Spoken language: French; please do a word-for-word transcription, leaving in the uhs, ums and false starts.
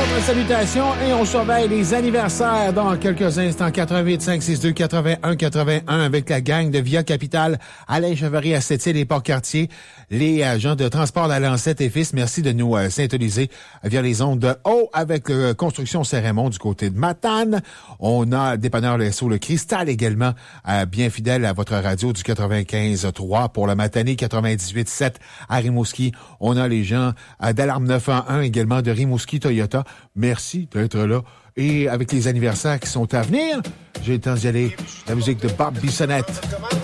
Salutations et on surveille les anniversaires dans quelques instants. quatre-huit cinq six deux quatre-vingt-un quatre-vingt-un avec la gang de Via Capital, Alain Chevalier à Sept-Îles et Port-Cartier, les agents de transport de Lancette et Fils. Merci de nous euh, syntoniser via les ondes de haut avec euh, Construction Saint-Raymond du côté de Matane. On a Dépanneur Le S O Le Cristal également, euh, bien fidèle à votre radio du quatre-vingt-quinze trois pour le Matanée, quatre-vingt-dix-huit sept à Rimouski. On a les gens euh, d'Alarme neuf un un également de Rimouski Toyota. Merci d'être là. Et avec les anniversaires qui sont à venir, j'ai le temps d'y aller. La musique de Bob Bissonnette.